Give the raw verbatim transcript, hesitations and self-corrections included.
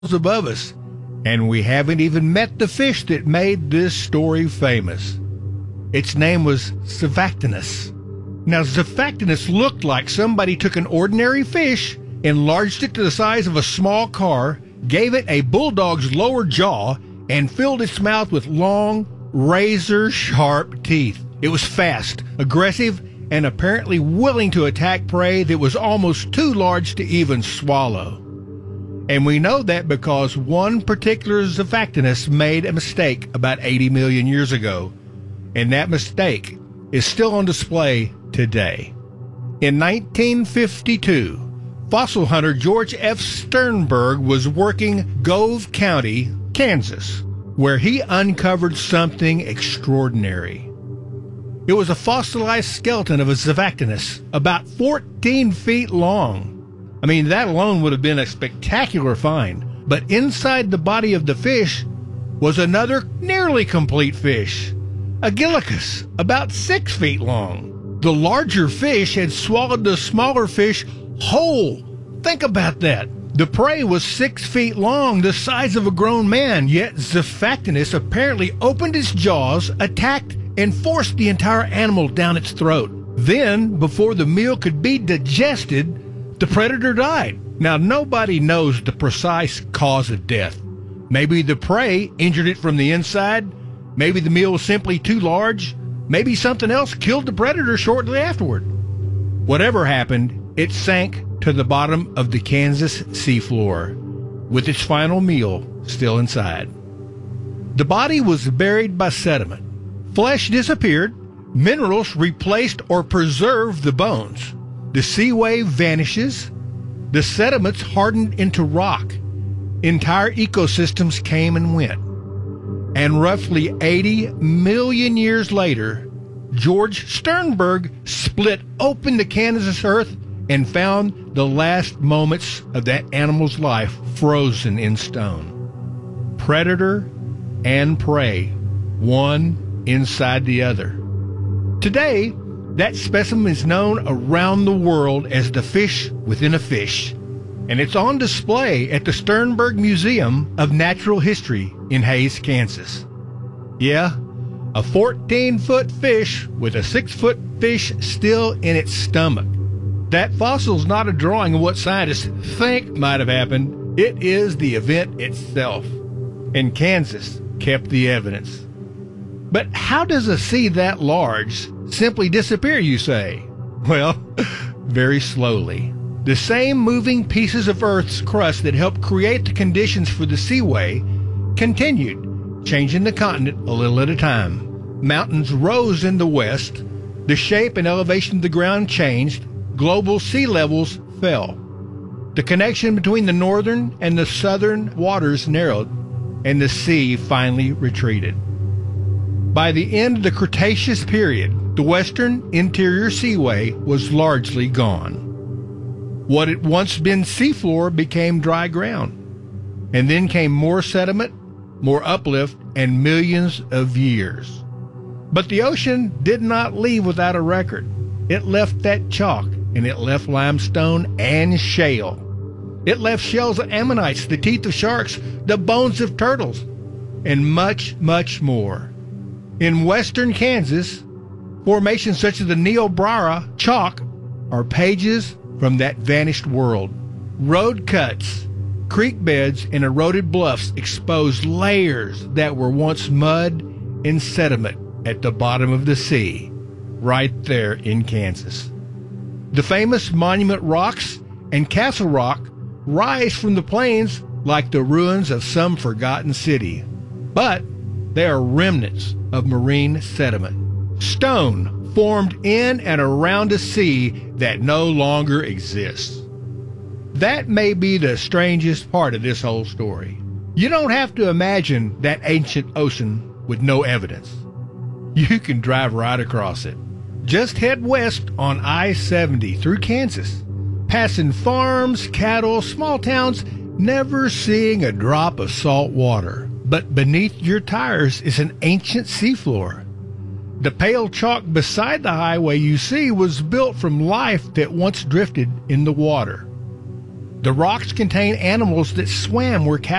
above us. And we haven't even met the fish that made this story famous. Its name was Xiphachthnus. Now, Xiphachthnus looked like somebody took an ordinary fish, enlarged it to the size of a small car, gave it a bulldog's lower jaw, and filled its mouth with long, razor-sharp teeth. It was fast, aggressive, and apparently willing to attack prey that was almost too large to even swallow. And we know that because one particular Xiphachthnus made a mistake about eighty million years ago, and that mistake is still on display today. In nineteen fifty-two, fossil hunter George F. Sternberg was working Gove County, Kansas, where he uncovered something extraordinary. It was a fossilized skeleton of a Xiphachthnus, about fourteen feet long. I mean, that alone would have been a spectacular find. But inside the body of the fish was another nearly complete fish, a Gillicus, about six feet long. The larger fish had swallowed the smaller fish whole. Think about that. The prey was six feet long, the size of a grown man, yet Xiphachthnus apparently opened its jaws, attacked, and forced the entire animal down its throat. Then, before the meal could be digested, the predator died. Now, nobody knows the precise cause of death. Maybe the prey injured it from the inside. Maybe the meal was simply too large. Maybe something else killed the predator shortly afterward. Whatever happened, it sank to the bottom of the Kansas seafloor, with its final meal still inside. The body was buried by sediment. Flesh disappeared. Minerals replaced or preserved the bones. The seaway vanishes. The sediments hardened into rock. Entire ecosystems came and went. And roughly eighty million years later, George Sternberg split open the Kansas earth and found the last moments of that animal's life frozen in stone. Predator and prey, one inside the other. Today, that specimen is known around the world as the fish within a fish, and it's on display at the Sternberg Museum of Natural History in Hays, Kansas. Yeah, a fourteen-foot fish with a six-foot fish still in its stomach. That fossil's not a drawing of what scientists think might have happened. It is the event itself. And Kansas kept the evidence. But how does a sea that large simply disappear, you say? Well, very slowly. The same moving pieces of Earth's crust that helped create the conditions for the seaway continued, changing the continent a little at a time. Mountains rose in the west, the shape and elevation of the ground changed, global sea levels fell. The connection between the northern and the southern waters narrowed, and the sea finally retreated. By the end of the Cretaceous period, the western interior seaway was largely gone. What had once been seafloor became dry ground. And then came more sediment, more uplift, and millions of years. But the ocean did not leave without a record. It left that chalk, and it left limestone and shale. It left shells of ammonites, the teeth of sharks, the bones of turtles, and much, much more. In western Kansas, formations such as the Niobrara chalk are pages from that vanished world. Road cuts, creek beds, and eroded bluffs expose layers that were once mud and sediment at the bottom of the sea, right there in Kansas. The famous Monument Rocks and Castle Rock rise from the plains like the ruins of some forgotten city, but they are remnants of marine sediment, stone formed in and around a sea that no longer exists. That may be the strangest part of this whole story. You don't have to imagine that ancient ocean with no evidence. You can drive right across it. Just head west on I seventy through Kansas, passing farms, cattle, small towns, never seeing a drop of salt water. But beneath your tires is an ancient seafloor. The pale chalk beside the highway you see was built from life that once drifted in the water. The rocks contain animals that swam where